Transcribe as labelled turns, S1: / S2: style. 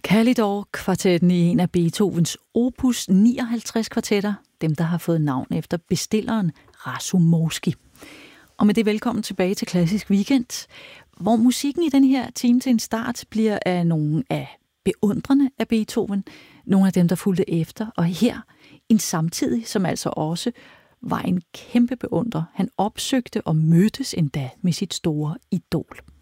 S1: Kalidor-kvartetten i en af Beethovens opus 59 kvartetter, dem der har fået navn efter bestilleren Razumovsky. Og med det velkommen tilbage til Klassisk Weekend, hvor musikken i den her time til en start bliver af nogle af beundrerne af Beethoven, nogle af dem, der fulgte efter, og her en samtidig, som altså også var en kæmpe beundrer. Han opsøgte og mødtes endda med sit store idol.